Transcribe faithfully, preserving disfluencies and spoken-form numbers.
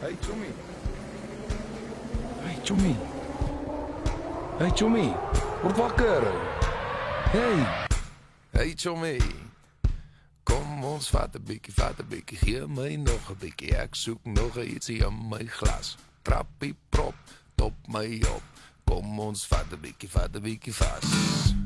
Hey, Tommy. Hey, Tommy. Hey, Tommy. Word wakker. Hey. Hey Tommy, kom ons vat 'n bietjie, vat 'n bietjie, gee my nog 'n bietjie. Ek soek nog ietsie in my glas. Trappie prop, top my op. Kom ons vat 'n bietjie, vat 'n bietjie vas.